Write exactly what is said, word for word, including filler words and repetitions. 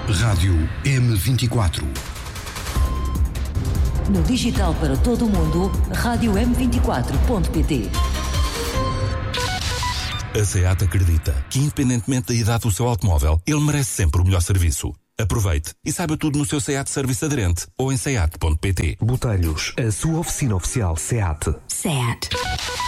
Rádio M vinte e quatro. No digital para todo o mundo, rádio m vinte e quatro ponto pt. A SEAT acredita que, independentemente da idade do seu automóvel, ele merece sempre o melhor serviço. Aproveite e saiba tudo no seu SEAT Service aderente ou em seat ponto pt. Botelhos, a sua oficina oficial SEAT. SEAT.